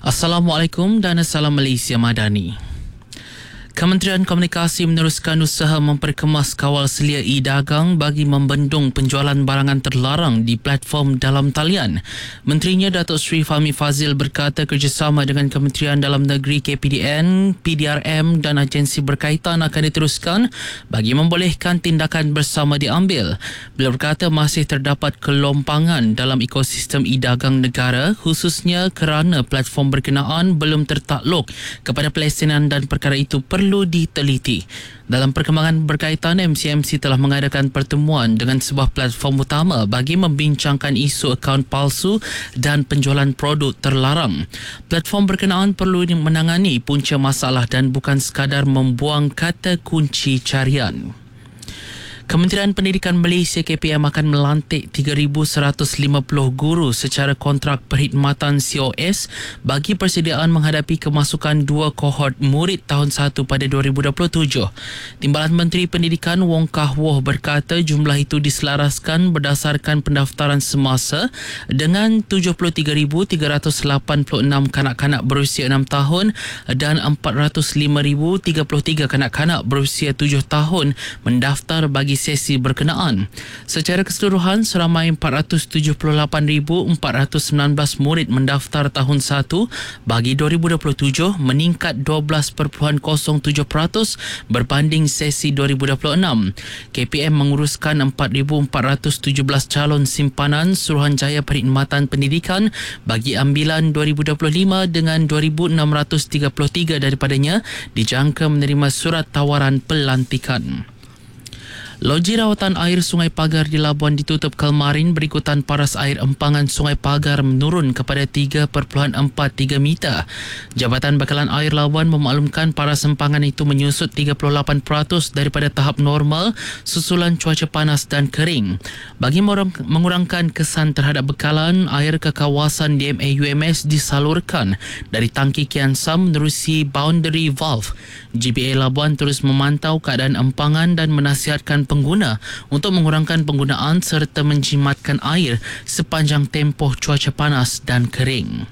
Assalamualaikum dan Salam Malaysia Madani. Kementerian Komunikasi meneruskan usaha memperkemas kawal selia e-dagang bagi membendung penjualan barangan terlarang di platform dalam talian. Menterinya Datuk Seri Fahmi Fadzil berkata kerjasama dengan Kementerian Dalam Negeri KPDN, PDRM dan agensi berkaitan akan diteruskan bagi membolehkan tindakan bersama diambil. Beliau berkata masih terdapat kelompangan dalam ekosistem e-dagang negara khususnya kerana platform berkenaan belum tertakluk kepada pelaksanaan dan perkara itu perlu diteliti. Dalam perkembangan berkaitan, MCMC telah mengadakan pertemuan dengan sebuah platform utama bagi membincangkan isu akaun palsu dan penjualan produk terlarang. Platform berkenaan perlu menangani punca masalah dan bukan sekadar membuang kata kunci carian. Kementerian Pendidikan Malaysia KPM akan melantik 3,150 guru secara kontrak perkhidmatan COS bagi persediaan menghadapi kemasukan dua kohort murid tahun 1 pada 2027. Timbalan Menteri Pendidikan Wong Kah Woh berkata jumlah itu diselaraskan berdasarkan pendaftaran semasa dengan 73,386 kanak-kanak berusia 6 tahun dan 405,033 kanak-kanak berusia 7 tahun mendaftar bagi sesi berkenaan. Secara keseluruhan, seramai 478,419 murid mendaftar tahun 1 bagi 2027 meningkat 12.07% berbanding sesi 2026. KPM menguruskan 4,417 calon simpanan Suruhanjaya Perkhidmatan Pendidikan bagi ambilan 2025 dengan 2,633 daripadanya dijangka menerima surat tawaran pelantikan. Loji rawatan air Sungai Pagar di Labuan ditutup kemarin berikutan paras air empangan Sungai Pagar menurun kepada 3.43 meter. Jabatan Bekalan Air Labuan memaklumkan paras empangan itu menyusut 38% daripada tahap normal susulan cuaca panas dan kering. Bagi mengurangkan kesan terhadap bekalan, air ke kawasan DMA UMS disalurkan dari tangki Kian Sam menerusi boundary valve. GBA Labuan terus memantau keadaan empangan dan menasihatkan pengguna untuk mengurangkan penggunaan serta menjimatkan air sepanjang tempoh cuaca panas dan kering.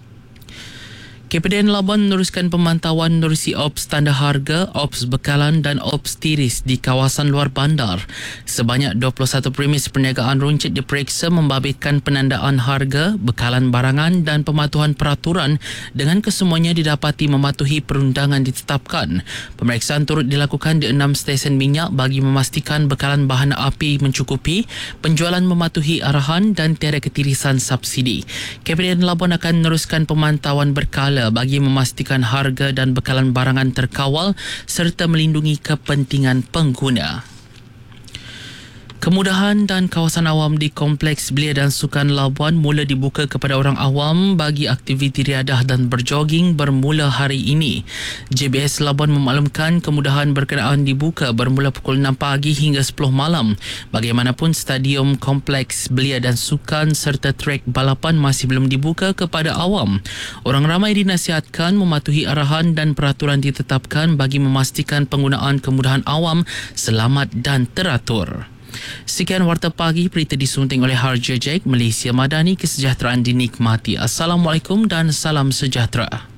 KPDN Labuan meneruskan pemantauan menerusi Ops Tanda Harga, Ops Bekalan dan Ops Tiris di kawasan luar bandar. Sebanyak 21 premis perniagaan runcit diperiksa membabitkan penandaan harga, bekalan barangan dan pematuhan peraturan dengan kesemuanya didapati mematuhi perundangan ditetapkan. Pemeriksaan turut dilakukan di 6 stesen minyak bagi memastikan bekalan bahan api mencukupi, penjualan mematuhi arahan dan tiada ketirisan subsidi. KPDN Labuan akan meneruskan pemantauan berkala bagi memastikan harga dan bekalan barangan terkawal serta melindungi kepentingan pengguna. Kemudahan dan kawasan awam di Kompleks Belia dan Sukan Labuan mula dibuka kepada orang awam bagi aktiviti riadah dan berjoging bermula hari ini. JBS Labuan memaklumkan kemudahan berkenaan dibuka bermula pukul 6 pagi hingga 10 malam. Bagaimanapun, stadium Kompleks Belia dan Sukan serta trek balapan masih belum dibuka kepada awam. Orang ramai dinasihatkan mematuhi arahan dan peraturan ditetapkan bagi memastikan penggunaan kemudahan awam selamat dan teratur. Sekian Warta Pagi, berita disunting oleh Harja Jack, Malaysia Madani, kesejahteraan dinikmati. Assalamualaikum dan salam sejahtera.